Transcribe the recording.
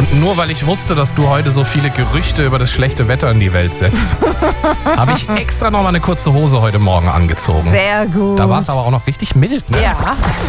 Und nur weil ich wusste, dass du heute so viele Gerüchte über das schlechte Wetter in die Welt setzt, habe ich extra nochmal eine kurze Hose heute Morgen angezogen. Sehr gut. Da war es aber auch noch richtig mild, ne? Ja.